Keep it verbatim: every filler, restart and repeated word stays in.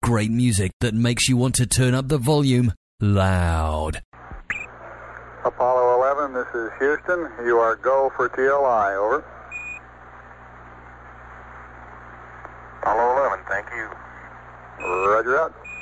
great music that makes you want to turn up the volume loud. Apollo eleven, this is Houston. You are go for T L I, over. Apollo eleven, thank you. Roger that.